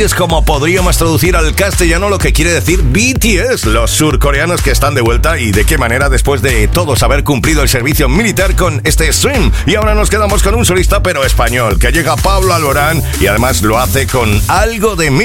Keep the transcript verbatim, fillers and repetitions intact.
Es como podríamos traducir al castellano lo que quiere decir B T S, los surcoreanos que están de vuelta y de qué manera después de todos haber cumplido el servicio militar con este swing. Y ahora nos quedamos con un solista pero español, que llega Pablo Alborán y además lo hace con algo de